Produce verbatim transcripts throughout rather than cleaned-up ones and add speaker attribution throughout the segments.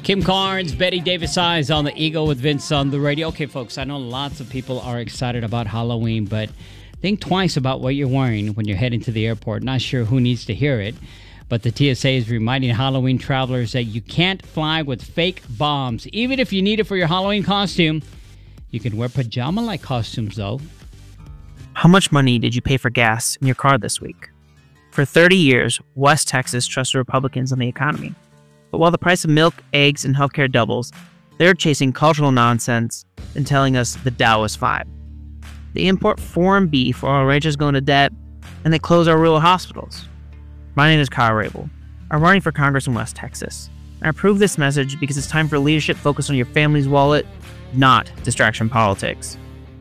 Speaker 1: Kim Carnes, Betty Davis Eyes on the Eagle with Vince on the radio. Okay, folks, I know lots of people are excited about Halloween, but think twice about what you're wearing when you're heading to the airport. Not sure who needs to hear it, but the T S A is reminding Halloween travelers that you can't fly with fake bombs. Even if you need it for your Halloween costume, you can wear pajama-like costumes, though.
Speaker 2: How much money did you pay for gas in your car this week? For thirty years, West Texas trusted Republicans on the economy. But while the price of milk, eggs, and healthcare doubles, they're chasing cultural nonsense and telling us the Dow is five. They import foreign beef while our ranchers go into debt, and they close our rural hospitals. My name is Kyle Rabel. I'm running for Congress in West Texas. I approve this message because it's time for leadership focused on your family's wallet, not distraction politics.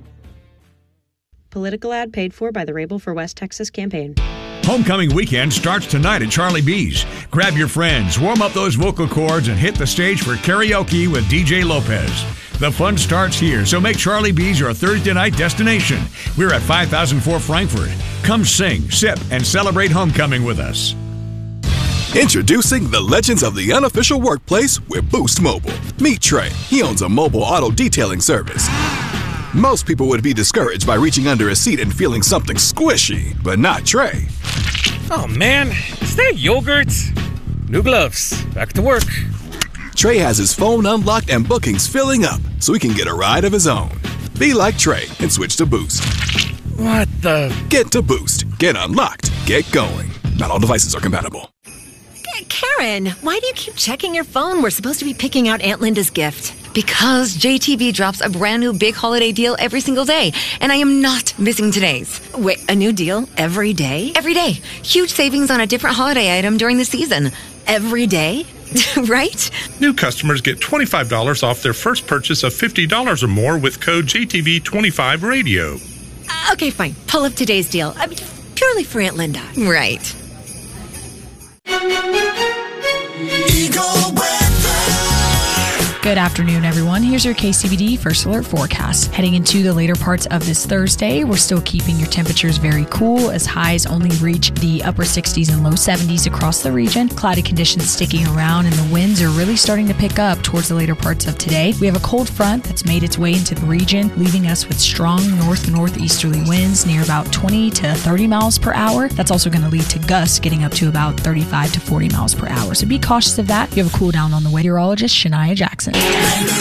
Speaker 3: Political ad paid for by the Rabel for West Texas campaign.
Speaker 4: Homecoming weekend starts tonight at Charlie B's. Grab your friends, warm up those vocal cords, and hit the stage for karaoke with D J Lopez. The fun starts here, so make Charlie B's your Thursday night destination. We're at five thousand four Frankfort. Come sing, sip, and celebrate homecoming with us.
Speaker 5: Introducing the legends of the unofficial workplace with Boost Mobile. Meet Trey. He owns a mobile auto detailing service. Most people would be discouraged by reaching under a seat and feeling something squishy, but not Trey.
Speaker 6: Oh man, is that yogurt? New gloves, back to work.
Speaker 5: Trey has his phone unlocked and bookings filling up, so he can get a ride of his own. Be like Trey and switch to Boost.
Speaker 6: What the?
Speaker 5: Get to Boost. Get unlocked. Get going. Not all devices are compatible.
Speaker 7: Karen, why do you keep checking your phone? We're supposed to be picking out Aunt Linda's gift. Because J T V drops a brand new big holiday deal every single day, and I am not missing today's. Wait, a new deal every day? Every day. Huge savings on a different holiday item during the season. Every day? Right?
Speaker 8: New customers get twenty-five dollars off their first purchase of fifty dollars or more with code J T V twenty-five radio.
Speaker 7: Uh, okay, fine. Pull up today's deal. I mean, purely for Aunt Linda. Right.
Speaker 9: Eagle weather.
Speaker 10: Good afternoon, everyone. Here's your K C B D First Alert forecast. Heading into the later parts of this Thursday, we're still keeping your temperatures very cool as highs only reach the upper sixties and low seventies across the region. Cloudy conditions sticking around and the winds are really starting to pick up towards the later parts of today. We have a cold front that's made its way into the region, leaving us with strong north-northeasterly winds near about twenty to thirty miles per hour. That's also going to lead to gusts getting up to about thirty-five to forty miles per hour. So be cautious of that. You have a cool down on the way. Meteorologist Shania Jackson.